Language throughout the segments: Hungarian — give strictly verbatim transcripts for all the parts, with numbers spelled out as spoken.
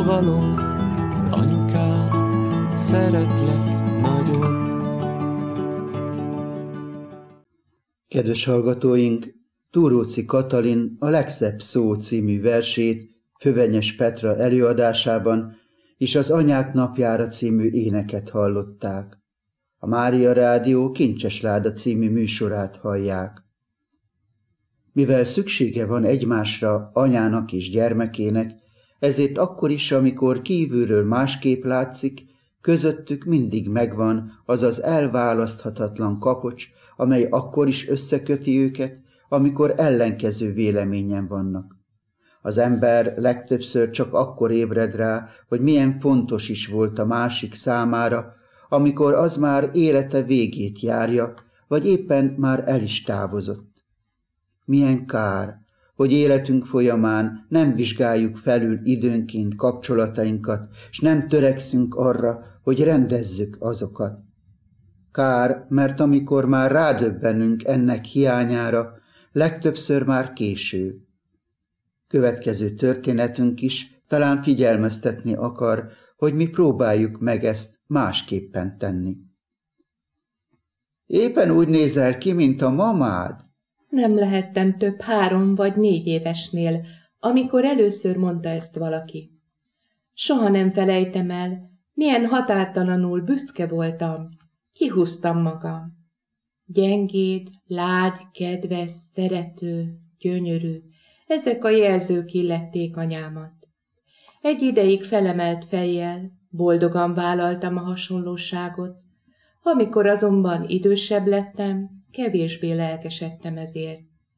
Lovalom, anyukám, szeretlek nagyon. Kedves hallgatóink, Túróczy Katalin A legszebb szó című versét Fövenyes Petra előadásában és az Anyák napjára című éneket hallották. A Mária Rádió Kincses Láda című műsorát hallják. Mivel szüksége van egymásra anyának és gyermekének, ezért akkor is, amikor kívülről másképp látszik, közöttük mindig megvan az az elválaszthatatlan kapocs, amely akkor is összeköti őket, amikor ellenkező véleményen vannak. Az ember legtöbbször csak akkor ébred rá, hogy milyen fontos is volt a másik számára, amikor az már élete végét járja, vagy éppen már el is távozott. Milyen kár, hogy életünk folyamán nem vizsgáljuk felül időnként kapcsolatainkat, és nem törekszünk arra, hogy rendezzük azokat. Kár, mert amikor már rádöbbenünk ennek hiányára, legtöbbször már késő. Következő történetünk is talán figyelmeztetni akar, hogy mi próbáljuk meg ezt másképpen tenni. Éppen úgy nézel ki, mint a mamád. Nem lehettem több három vagy négy évesnél, amikor először mondta ezt valaki. Soha nem felejtem el, milyen határtalanul büszke voltam, kihúztam magam. Gyengéd, lágy, kedves, szerető, gyönyörű, ezek a jelzők illették anyámat. Egy ideig felemelt fejjel, boldogan vállaltam a hasonlóságot, amikor azonban idősebb lettem, kevésbé lelkesedtem ezért.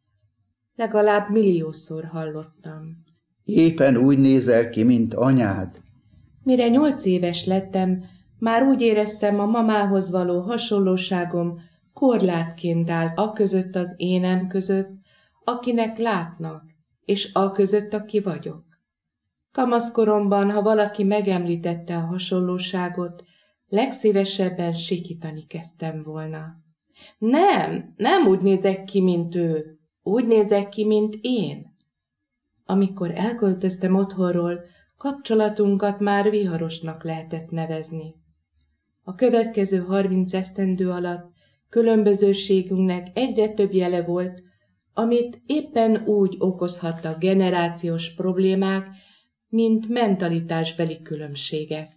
Legalább milliószor hallottam. Éppen úgy nézel ki, mint anyád. Mire nyolc éves lettem, már úgy éreztem, a mamához való hasonlóságom korlátként áll a között az énem között, akinek látnak, és a között, aki vagyok. Kamaszkoromban, ha valaki megemlítette a hasonlóságot, legszívesebben sikítani kezdtem volna. Nem, nem úgy nézek ki, mint ő, úgy nézek ki, mint én. Amikor elköltöztem otthonról, kapcsolatunkat már viharosnak lehetett nevezni. A következő harminc esztendő alatt különbözőségünknek egyre több jele volt, amit éppen úgy okozhattak generációs problémák, mint mentalitásbeli különbségek.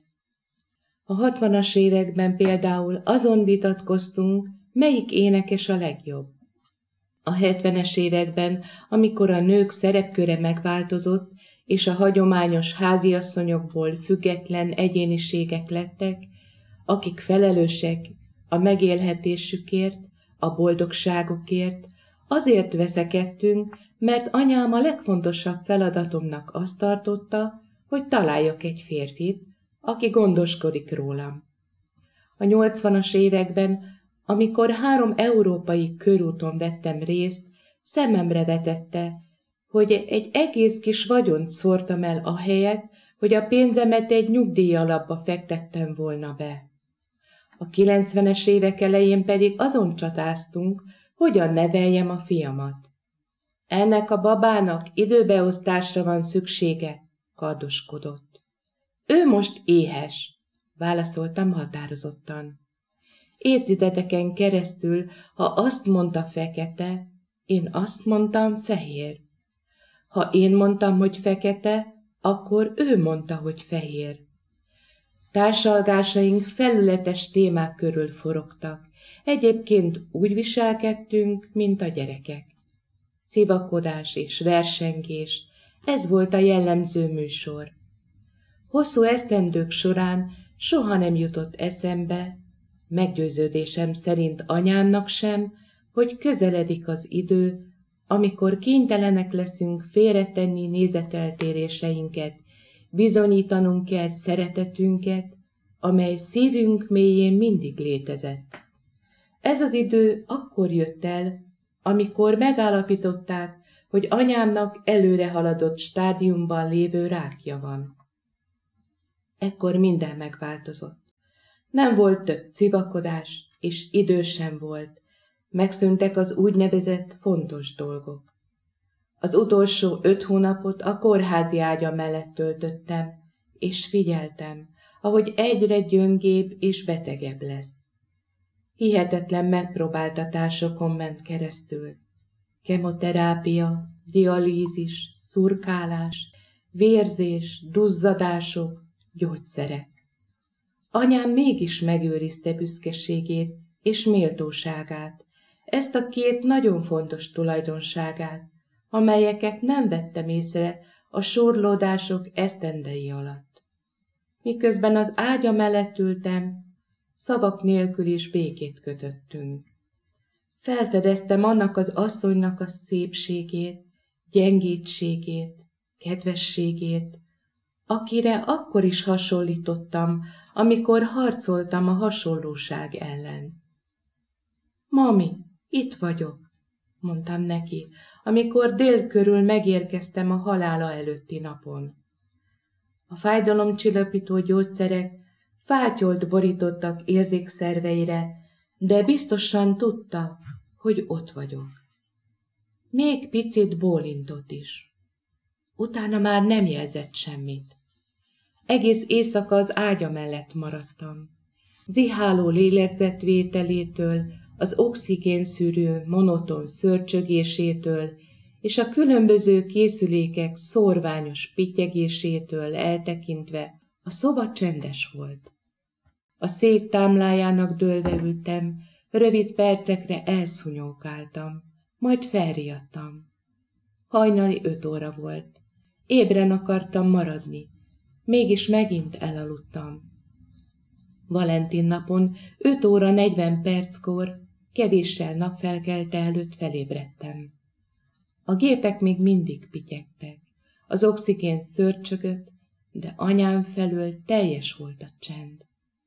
A hatvanas években például azon vitatkoztunk, melyik énekes a legjobb. A hetvenes években, amikor a nők szerepköre megváltozott, és a hagyományos háziasszonyokból független egyéniségek lettek, akik felelősek a megélhetésükért, a boldogságukért, azért veszekedtünk, mert anyám a legfontosabb feladatomnak azt tartotta, hogy találjak egy férfit, aki gondoskodik rólam. A nyolcvanas években, amikor három európai körúton vettem részt, szememre vetette, hogy egy egész kis vagyont szórtam el ahelyett, hogy a pénzemet egy nyugdíjalapba fektettem volna be. A kilencvenes évek elején pedig azon csatáztunk, hogyan neveljem a fiamat. Ennek a babának időbeosztásra van szüksége, kardoskodott. Ő most éhes, válaszoltam határozottan. Évtizedeken keresztül, ha azt mondta fekete, én azt mondtam fehér. Ha én mondtam, hogy fekete, akkor ő mondta, hogy fehér. Társalgásaink felületes témák körül forogtak. Egyébként úgy viselkedtünk, mint a gyerekek. Civakodás és versengés, ez volt a jellemző műsor. Hosszú esztendők során soha nem jutott eszembe, meggyőződésem szerint anyámnak sem, hogy közeledik az idő, amikor kénytelenek leszünk félretenni nézeteltéréseinket, bizonyítanunk kell szeretetünket, amely szívünk mélyén mindig létezett. Ez az idő akkor jött el, amikor megállapították, hogy anyámnak előre haladott stádiumban lévő rákja van. Ekkor minden megváltozott. Nem volt több civakodás, és idő sem volt. Megszűntek az úgynevezett fontos dolgok. Az utolsó öt hónapot a kórházi ágya mellett töltöttem, és figyeltem, ahogy egyre gyöngébb és betegebb lesz. Hihetetlen megpróbáltatásokon ment keresztül. Kemoterápia, dialízis, szurkálás, vérzés, duzzadások, gyógyszerek. Anyám mégis megőrizte büszkeségét és méltóságát, ezt a két nagyon fontos tulajdonságát, amelyeket nem vettem észre a surlódások esztendei alatt. Miközben az ágya mellett ültem, szavak nélkül is békét kötöttünk. Felfedeztem annak az asszonynak a szépségét, gyengétségét, kedvességét, akire akkor is hasonlítottam, amikor harcoltam a hasonlóság ellen. Mami, itt vagyok, mondtam neki, amikor dél körül megérkeztem a halála előtti napon. A fájdalomcsillapító gyógyszerek fátyolt borítottak érzékszerveire, de biztosan tudta, hogy ott vagyok. Még picit bólintott is. Utána már nem jelzett semmit. Egész éjszaka az ágya mellett maradtam. Ziháló lélegzetvételétől, az oxigénszűrő monoton szörcsögésétől és a különböző készülékek szórványos pittyegésétől eltekintve a szoba csendes volt. A szék támlájának dőlve ültem, rövid percekre elszúnyókáltam, majd felriadtam. Hajnali öt óra volt. Ébren akartam maradni, mégis megint elaludtam. Valentin napon öt óra negyven perckor, kevéssel napfelkelte előtt felébredtem. A gépek még mindig pityegtek, az oxigén szörcsögött, de anyám felől teljes volt a csend.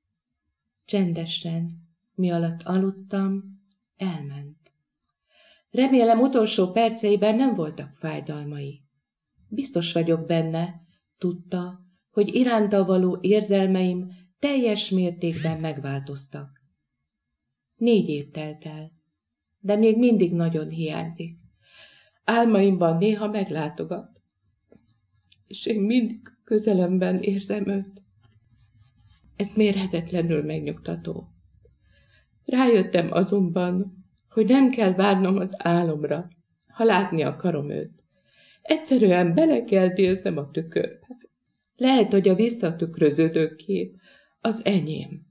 Csendesen, mi alatt aludtam, elment. Remélem utolsó perceiben nem voltak fájdalmai. Biztos vagyok benne, tudta, hogy iránta való érzelmeim teljes mértékben megváltoztak. Négy év telt el, de még mindig nagyon hiányzik. Álmaimban néha meglátogat, és én mindig közelemben érzem őt. Ez mérhetetlenül megnyugtató. Rájöttem azonban, hogy nem kell várnom az álomra, ha látni akarom őt. Egyszerűen bele kell néznem a tükörbe. Lehet, hogy a visszatükröződő kép az enyém.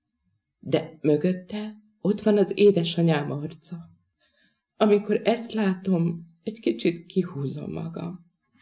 De mögötte ott van az édesanyám arca. Amikor ezt látom, egy kicsit kihúzom magam.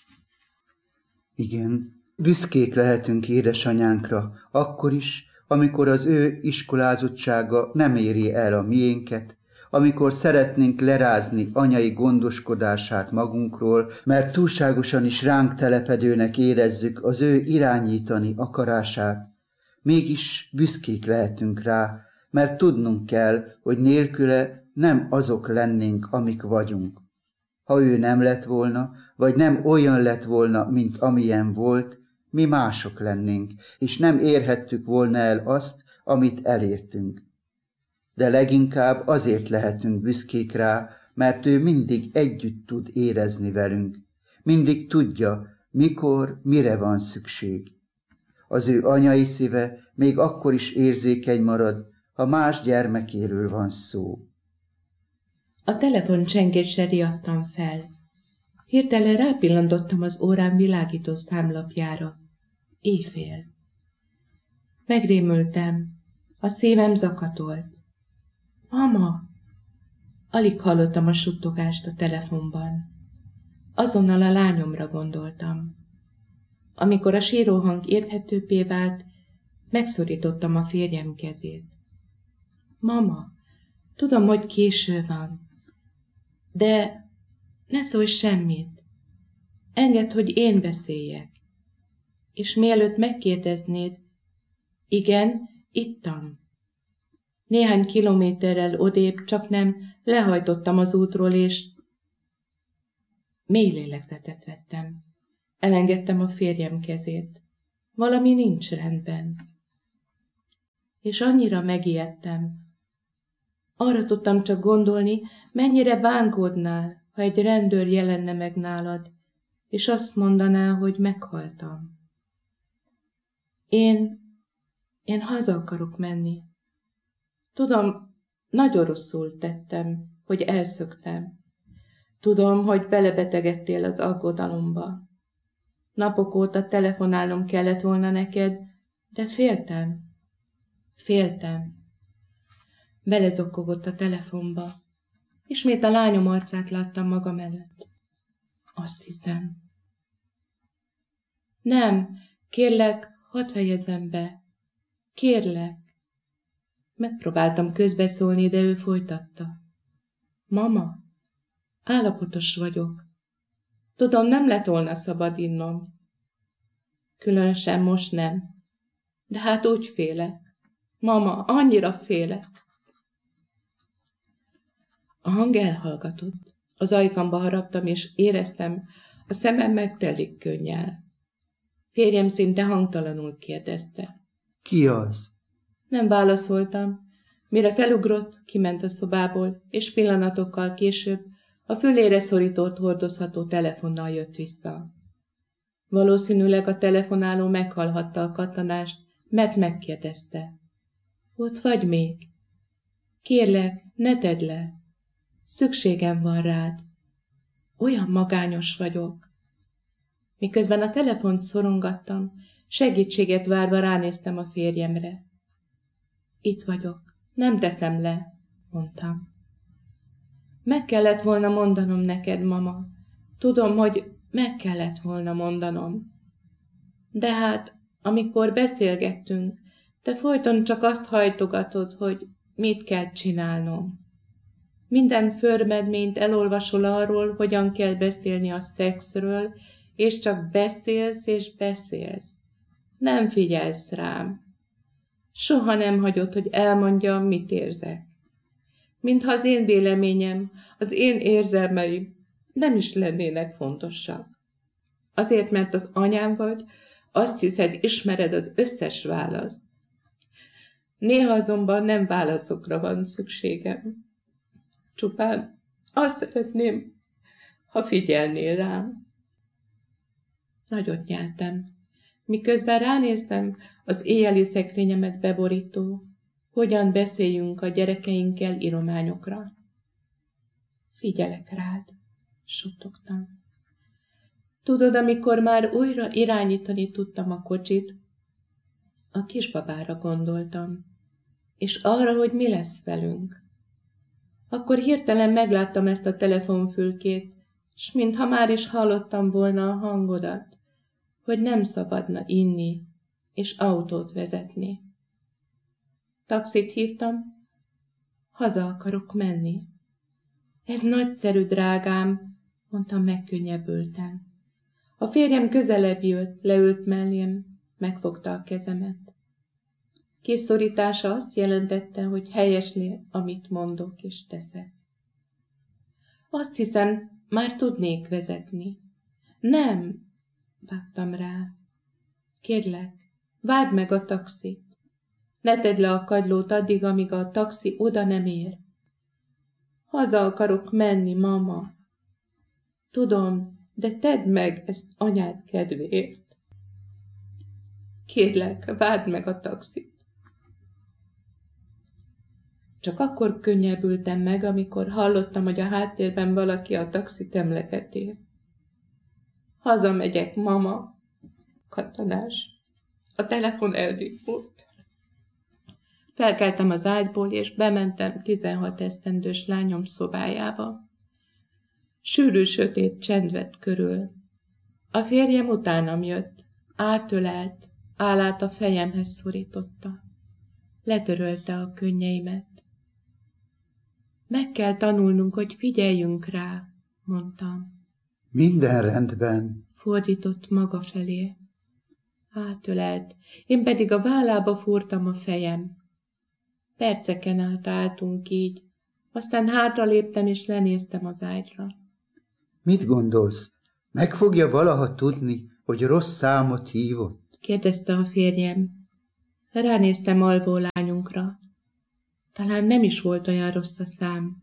Igen, büszkék lehetünk édesanyánkra, akkor is, amikor az ő iskolázottsága nem éri el a miénket, amikor szeretnénk lerázni anyai gondoskodását magunkról, mert túlságosan is ránk telepedőnek érezzük az ő irányítani akarását, mégis büszkék lehetünk rá, mert tudnunk kell, hogy nélküle nem azok lennénk, amik vagyunk. Ha ő nem lett volna, vagy nem olyan lett volna, mint amilyen volt, mi mások lennénk, és nem érhettük volna el azt, amit elértünk. De leginkább azért lehetünk büszkék rá, mert ő mindig együtt tud érezni velünk. Mindig tudja, mikor, mire van szükség. Az ő anyai szíve még akkor is érzékeny marad, ha más gyermekéről van szó. A telefon csengésre riadtam fel. Hirtelen rápillantottam az órám világító számlapjára. Éjfél. Megrémültem. A szívem zakatolt. Mama! Alig hallottam a suttogást a telefonban. Azonnal a lányomra gondoltam. Amikor a síróhang érthetőbbé vált, megszorítottam a férjem kezét. Mama, tudom, hogy késő van, de ne szólj semmit. Engedd, hogy én beszéljek. És mielőtt megkérdeznéd, igen, ittam. Néhány kilométerrel odébb csak nem lehajtottam az útról, és mély lélegzetet vettem. Elengedtem a férjem kezét. Valami nincs rendben. És annyira megijedtem. Arra tudtam csak gondolni, mennyire bánkódnál, ha egy rendőr jelenne meg nálad, és azt mondaná, hogy meghaltam. Én, én haza akarok menni. Tudom, nagyon rosszul tettem, hogy elszöktem. Tudom, hogy belebetegedtél az aggodalomba. Napok óta telefonálnom kellett volna neked, de féltem. Féltem. Belezokkogott a telefonba. Ismét a lányom arcát láttam magam előtt. Azt hiszem. Nem, kérlek, hadd fejezzem be. Kérlek. Megpróbáltam közbeszólni, de ő folytatta. Mama, állapotos vagyok. Tudom, nem lett volna szabad innom. Különösen most nem. De hát úgy félek. Mama, annyira félek. A hang elhallgatott. Az ajkamba haraptam, és éreztem, a szemem megtelik könnyel. Férjem szinte hangtalanul kérdezte. Ki az? Nem válaszoltam. Mire felugrott, kiment a szobából, és pillanatokkal később a fülére szorított hordozható telefonnal jött vissza. Valószínűleg a telefonáló meghallhatta a kattanást, mert megkérdezte. Ott vagy még? Kérlek, ne tedd le. Szükségem van rád. Olyan magányos vagyok. Miközben a telefont szorongattam, segítséget várva ránéztem a férjemre. Itt vagyok, nem teszem le, mondtam. Meg kellett volna mondanom neked, mama. Tudom, hogy meg kellett volna mondanom. De hát, amikor beszélgettünk, te folyton csak azt hajtogatod, hogy mit kell csinálnom. Minden förmedményt elolvasol arról, hogyan kell beszélni a szexről, és csak beszélsz és beszélsz. Nem figyelsz rám. Soha nem hagyod, hogy elmondjam, mit érzek. Mintha az én véleményem, az én érzelmeim nem is lennének fontosak. Azért, mert az anyám vagy, azt hiszed, ismered az összes választ. Néha azonban nem válaszokra van szükségem. Csupán azt szeretném, ha figyelnél rám. Nagyot nyeltem, miközben ránéztem az éjjeli szekrényemet beborító, hogyan beszéljünk a gyerekeinkkel írományokra. Figyelek rád, suttogtam. Tudod, amikor már újra irányítani tudtam a kocsit, a kisbabára gondoltam, és arra, hogy mi lesz velünk. Akkor hirtelen megláttam ezt a telefonfülkét, s mintha már is hallottam volna a hangodat, hogy nem szabadna inni és autót vezetni. Taxit hívtam, haza akarok menni. Ez nagyszerű, drágám, mondtam megkönnyebbülten. A férjem közelebb jött, leült mellém, megfogta a kezemet. Kis szorítása azt jelentette, hogy helyesli, amit mondok és teszek. Azt hiszem, már tudnék vezetni. Nem, vágtam rá. Kérlek, várd meg a taxit. Ne tedd le a kagylót addig, amíg a taxi oda nem ér. Haza akarok menni, mama. Tudom, de tedd meg ezt anyád kedvéért. Kérlek, várd meg a taxit. Csak akkor könnyebbültem meg, amikor hallottam, hogy a háttérben valaki a taxit emlegeti. Hazamegyek, mama. Kattanás. A telefon eldípult. Felkeltem az ágyból, és bementem tizenhat esztendős lányom szobájába. Sűrű, sötét csend vett körül. A férjem utánam jött, átölelt, állát a fejemhez szorította. Letörölte a könnyeimet. Meg kell tanulnunk, hogy figyeljünk rá, mondtam. Minden rendben. Fordított maga felé. Átölelt, én pedig a vállába fúrtam a fejem. Perceken át álltunk így, aztán hátraléptem és lenéztem az ágyra. Mit gondolsz? Meg fogja valaha tudni, hogy rossz számot hívott? Kérdezte a férjem. Ránéztem alvó lányunkra. Talán nem is volt olyan rossz a szám.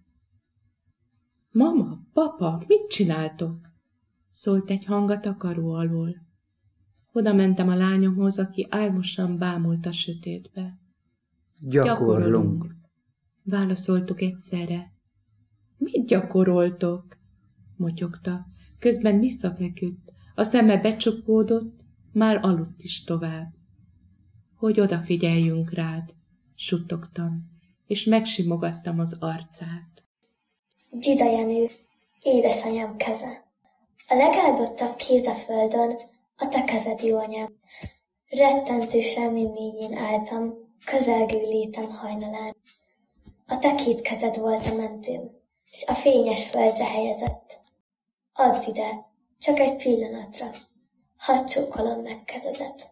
Mama, papa, mit csináltok? Szólt egy hang a takaró alól. Oda mentem a lányomhoz, aki álmosan bámult a sötétbe. Gyakorlunk. Válaszoltuk egyszerre. Mit gyakoroltok? Motyogta. Közben visszafeküdt. A szeme becsukódott, már aludt is tovább. Hogy odafigyeljünk rád, suttogtam, és megsimogattam az arcát. Dzsida Jenő, édesanyám keze. A legáldottabb kéz a földön, a te kezed, jó anyám. Rettentő semmi mélyén álltam, közelgő létem hajnalán. A te két kezed volt a mentőm, s a fényes földre helyezett. Add ide, csak egy pillanatra, hadd csókolom meg kezedet.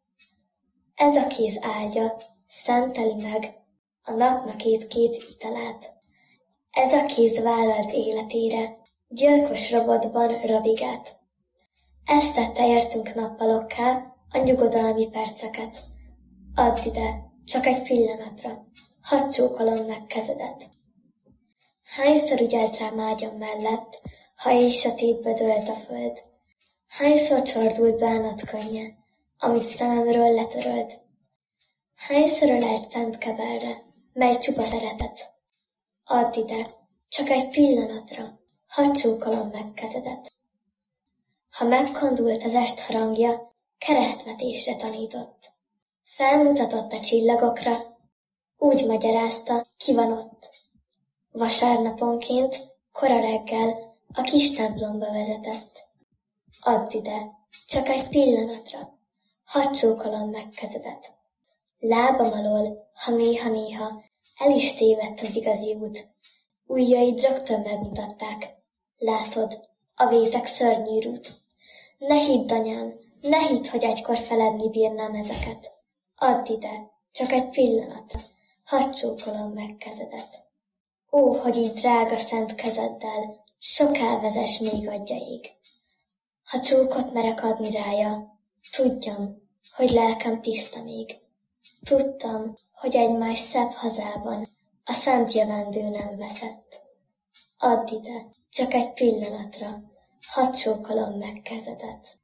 Ez a kéz áldja, szenteli meg a napnak két-két italát. Ez a kéz vállalt életére, gyilkos robotban rabigát. Ezt tette értünk nappalokká a nyugodalmi perceket. Add ide, csak egy pillanatra, hadd csókolom meg kezedet. Hányszor ügyelt rám ágyam mellett, ha éj sötétbe dőlt a föld? Hányszor csordult bánat könnye, amit szememről letörölt? Hányszor ölelt szent keberre, mely csupa szeretet? Add ide, csak egy pillanatra, hadd csókolom meg kezedet. Ha megkondult az est harangja, keresztvetésre tanított. Felmutatott a csillagokra, úgy magyarázta, ki van ott. Vasárnaponként, kora reggel a kis templomba vezetett. Add ide, csak egy pillanatra, hadd csókolom meg kezedet. Lábam alól, ha néha-néha, el is tévedt az igazi út. Ujjaid rögtön megmutatták. Látod, a vétek szörnyű rút. Ne hidd, anyám, ne hidd, hogy egykor feledni bírnám ezeket. Add ide, csak egy pillanatra, hadd csókolom meg kezedet. Ó, hogy így drága szent kezeddel, soká vezess még adjaig. Ha csókot merek adni rája, tudjam, hogy lelkem tiszta még. Tudtam, hogy egy más szebb hazában a szent jövendő nem veszett. Add ide, csak egy pillanatra, hadd csókolom meg kezedet.